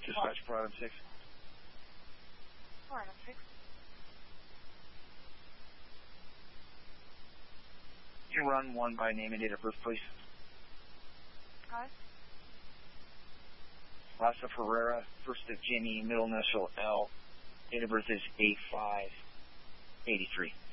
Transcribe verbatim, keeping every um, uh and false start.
Dispatch for item six. For item six. Can you run one by name and date of birth, please? Hi. Lassa Ferreira, first of Jimmy, middle initial L. Date of birth is eight five eighty-three.